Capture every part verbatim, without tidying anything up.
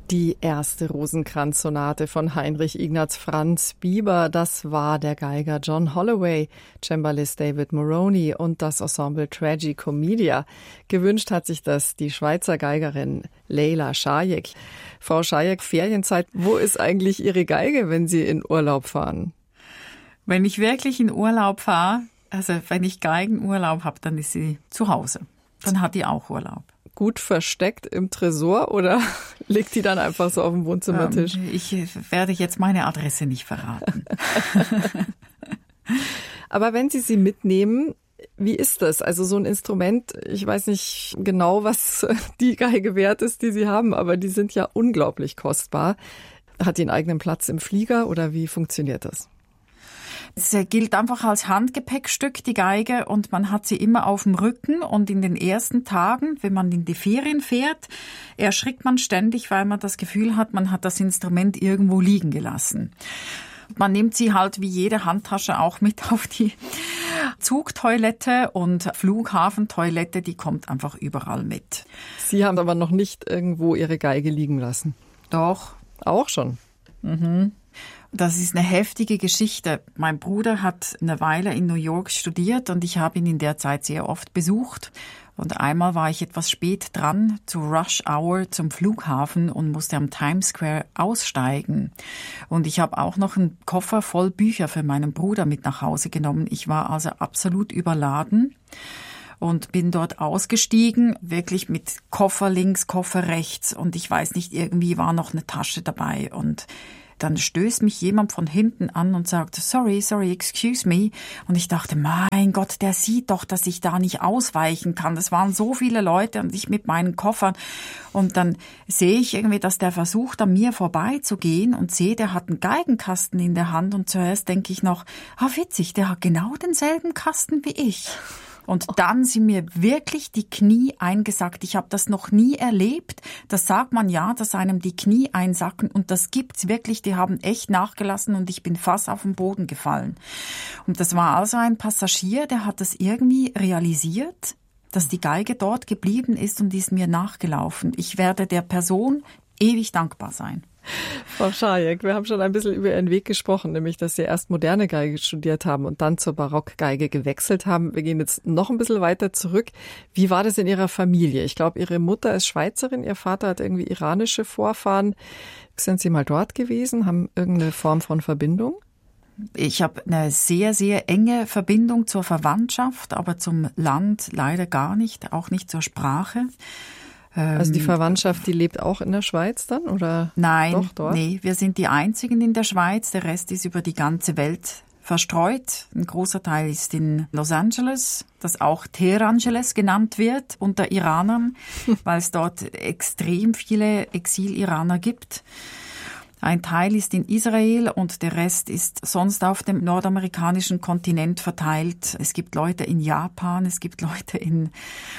Die erste Rosenkranz-Sonate von Heinrich Ignaz Franz Bieber, das war der Geiger John Holloway, Cembalist David Moroni und das Ensemble Tragicomedia. Gewünscht hat sich das die Schweizer Geigerin Leila Schajek. Frau Schajek, Ferienzeit, wo ist eigentlich Ihre Geige, wenn Sie in Urlaub fahren? Wenn ich wirklich in Urlaub fahre, also wenn ich Geigenurlaub habe, dann ist sie zu Hause. Dann hat die auch Urlaub. Gut versteckt im Tresor oder liegt die dann einfach so auf dem Wohnzimmertisch? Ähm, ich werde jetzt meine Adresse nicht verraten. Aber wenn Sie sie mitnehmen, wie ist das? Also so ein Instrument, ich weiß nicht genau, was die Geige wert ist, die Sie haben, aber die sind ja unglaublich kostbar. Hat die einen eigenen Platz im Flieger oder wie funktioniert das? Es gilt einfach als Handgepäckstück, die Geige, und man hat sie immer auf dem Rücken. Und in den ersten Tagen, wenn man in die Ferien fährt, erschrickt man ständig, weil man das Gefühl hat, man hat das Instrument irgendwo liegen gelassen. Man nimmt sie halt wie jede Handtasche auch mit auf die Zugtoilette, und Flughafentoilette, die kommt einfach überall mit. Sie haben aber noch nicht irgendwo Ihre Geige liegen lassen? Doch. Auch schon? Mhm. Das ist eine heftige Geschichte. Mein Bruder hat eine Weile in New York studiert und ich habe ihn in der Zeit sehr oft besucht. Und einmal war ich etwas spät dran zu Rush Hour zum Flughafen und musste am Times Square aussteigen. Und ich habe auch noch einen Koffer voll Bücher für meinen Bruder mit nach Hause genommen. Ich war also absolut überladen und bin dort ausgestiegen, wirklich mit Koffer links, Koffer rechts. Und ich weiß nicht, irgendwie war noch eine Tasche dabei. Und dann stößt mich jemand von hinten an und sagt, sorry, sorry, excuse me. Und ich dachte, mein Gott, der sieht doch, dass ich da nicht ausweichen kann. Es waren so viele Leute und ich mit meinen Koffern. Und dann sehe ich irgendwie, dass der versucht, an mir vorbeizugehen, und sehe, der hat einen Geigenkasten in der Hand. Und zuerst denke ich noch, ah, witzig, der hat genau denselben Kasten wie ich. Und dann sind mir wirklich die Knie eingesackt. Ich habe das noch nie erlebt. Das sagt man ja, dass einem die Knie einsacken. Und das gibt's wirklich. Die haben echt nachgelassen und ich bin fast auf den Boden gefallen. Und das war also ein Passagier, der hat das irgendwie realisiert, dass die Geige dort geblieben ist, und ist mir nachgelaufen. Ich werde der Person ewig dankbar sein. Frau Schajek, wir haben schon ein bisschen über Ihren Weg gesprochen, nämlich, dass Sie erst moderne Geige studiert haben und dann zur Barockgeige gewechselt haben. Wir gehen jetzt noch ein bisschen weiter zurück. Wie war das in Ihrer Familie? Ich glaube, Ihre Mutter ist Schweizerin, Ihr Vater hat irgendwie iranische Vorfahren. Sind Sie mal dort gewesen? Haben irgendeine Form von Verbindung? Ich habe eine sehr, sehr enge Verbindung zur Verwandtschaft, aber zum Land leider gar nicht, auch nicht zur Sprache. Also die Verwandtschaft, die lebt auch in der Schweiz dann, oder? Nein, doch dort? Nee, wir sind die einzigen in der Schweiz. Der Rest ist über die ganze Welt verstreut. Ein großer Teil ist in Los Angeles, das auch Teherangeles genannt wird unter Iranern, weil es dort extrem viele Exil-Iraner gibt. Ein Teil ist in Israel und der Rest ist sonst auf dem nordamerikanischen Kontinent verteilt. Es gibt Leute in Japan, es gibt Leute in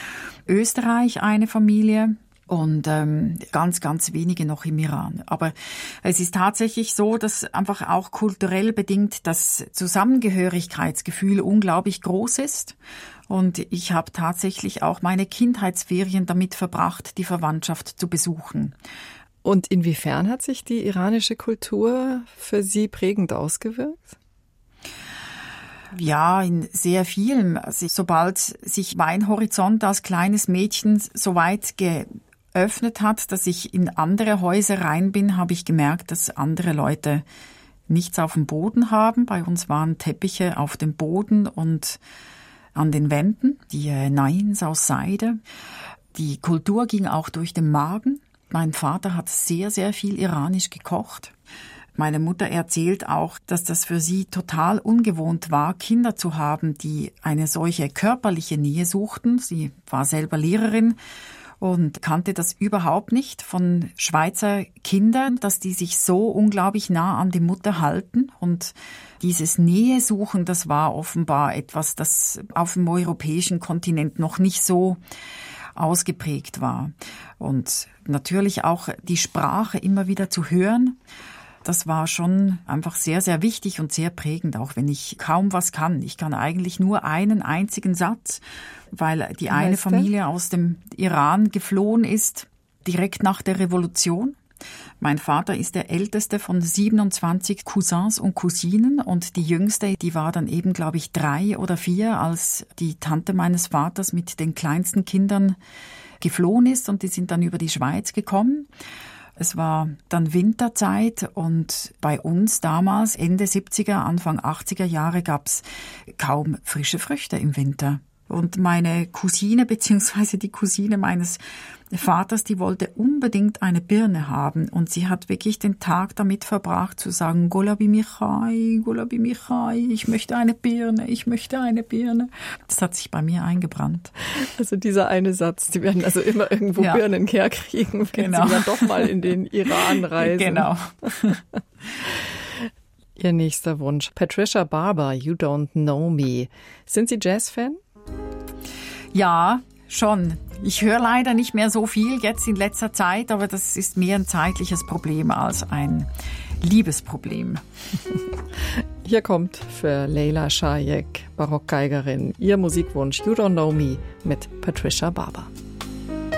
Österreich, eine Familie, und ähm, ganz, ganz wenige noch im Iran. Aber es ist tatsächlich so, dass einfach auch kulturell bedingt das Zusammengehörigkeitsgefühl unglaublich groß ist. Und ich habe tatsächlich auch meine Kindheitsferien damit verbracht, die Verwandtschaft zu besuchen. Und inwiefern hat sich die iranische Kultur für Sie prägend ausgewirkt? Ja, in sehr vielem. Also sobald sich mein Horizont als kleines Mädchen so weit geöffnet hat, dass ich in andere Häuser rein bin, habe ich gemerkt, dass andere Leute nichts auf dem Boden haben. Bei uns waren Teppiche auf dem Boden und an den Wänden, die Nains aus Seide. Die Kultur ging auch durch den Magen. Mein Vater hat sehr, sehr viel iranisch gekocht. Meine Mutter erzählt auch, dass das für sie total ungewohnt war, Kinder zu haben, die eine solche körperliche Nähe suchten. Sie war selber Lehrerin und kannte das überhaupt nicht von Schweizer Kindern, dass die sich so unglaublich nah an die Mutter halten. Und dieses Nähe suchen, das war offenbar etwas, das auf dem europäischen Kontinent noch nicht so ausgeprägt war. Und natürlich auch die Sprache immer wieder zu hören. Das war schon einfach sehr, sehr wichtig und sehr prägend, auch wenn ich kaum was kann. Ich kann eigentlich nur einen einzigen Satz, weil die eine Familie aus dem Iran geflohen ist, direkt nach der Revolution. Mein Vater ist der älteste von siebenundzwanzig Cousins und Cousinen und die jüngste, die war dann eben, glaube ich, drei oder vier, als die Tante meines Vaters mit den kleinsten Kindern geflohen ist und die sind dann über die Schweiz gekommen. Es war dann Winterzeit und bei uns damals, Ende siebziger, Anfang achtziger Jahre, gab es kaum frische Früchte im Winter. Und meine Cousine, beziehungsweise die Cousine meines Vaters, die wollte unbedingt eine Birne haben. Und sie hat wirklich den Tag damit verbracht zu sagen, Golabi Michai, Golabi Michai, ich möchte eine Birne, ich möchte eine Birne. Das hat sich bei mir eingebrannt. Also dieser eine Satz, Sie werden also immer irgendwo ja. Birnen herkriegen, wenn genau. Sie dann doch mal in den Iran reisen. Genau. Ihr nächster Wunsch, Patricia Barber, You Don't Know Me. Sind Sie Jazz-Fan? Ja, schon. Ich höre leider nicht mehr so viel jetzt in letzter Zeit, aber das ist mehr ein zeitliches Problem als ein Liebesproblem. Hier kommt für Leila Shayek, Barockgeigerin, ihr Musikwunsch You Don't Know Me mit Patricia Barber.